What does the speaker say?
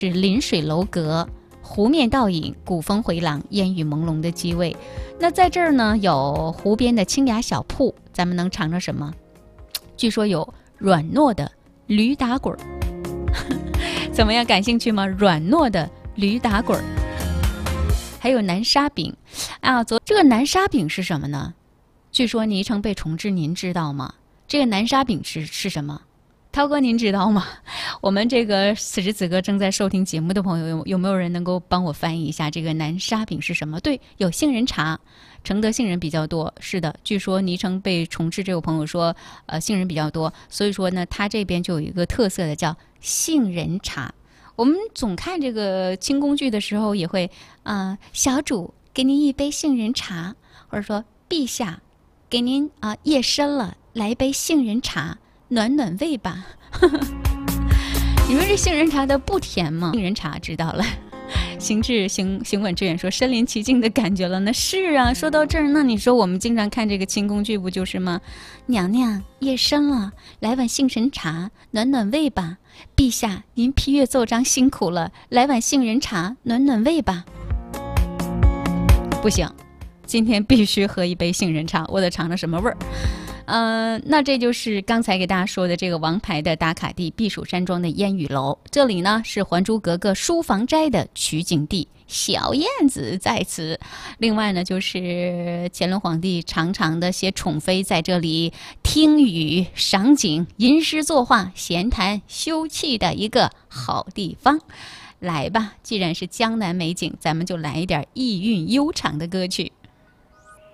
是临水楼阁，湖面倒影，古风回廊，烟雨朦胧的机位。那在这儿呢，有湖边的清雅小铺，咱们能尝着什么？据说有软糯的驴打滚怎么样，感兴趣吗？软糯的驴打滚还有南沙饼啊。这个南沙饼是什么呢？据说昵称被重置，您知道吗？这个南沙饼是什么？涛哥您知道吗？我们这个此时此刻正在收听节目的朋友，有没有人能够帮我翻译一下这个南沙饼是什么？对，有杏仁茶，承德杏仁比较多。是的，据说昵称被重置这位朋友说杏仁比较多，所以说呢他这边就有一个特色的叫杏仁茶。我们总看这个清宫剧的时候也会小主给您一杯杏仁茶，或者说陛下给您夜深了来一杯杏仁茶暖暖胃吧你说这杏仁茶的不甜吗？杏仁茶知道了行稳致远说身临其境的感觉了呢。是啊，说到这儿，那你说我们经常看这个清宫剧不就是吗？娘娘夜深了，来碗杏仁茶暖暖胃吧。陛下您批阅奏章辛苦了，来碗杏仁茶暖暖胃吧。不行，今天必须喝一杯杏仁茶，我得尝尝什么味儿。那这就是刚才给大家说的这个王牌的打卡地避暑山庄的烟雨楼。这里呢是《还珠格格》书房斋的取景地，小燕子在此。另外呢，就是乾隆皇帝常常的携宠妃在这里听雨赏景、吟诗作画、闲谈休憩的一个好地方。来吧，既然是江南美景，咱们就来一点意韵悠长的歌曲。